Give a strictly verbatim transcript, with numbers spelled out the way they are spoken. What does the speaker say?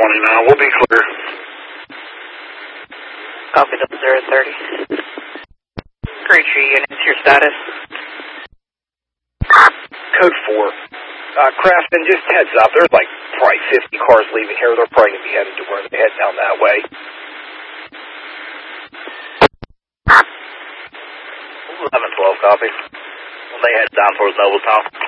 twenty-nine, we'll be clear. Copy, double zero thirty. Great Tree units, your status? Code four. Uh, Craftsman, just heads up. There's like probably fifty cars leaving here. They're probably going to be headed to where they head down that way. eleven twelve, copy. When they head down towards Nobletown.